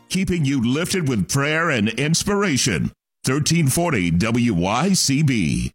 keeping you lifted with prayer and inspiration. 1340 WYCB.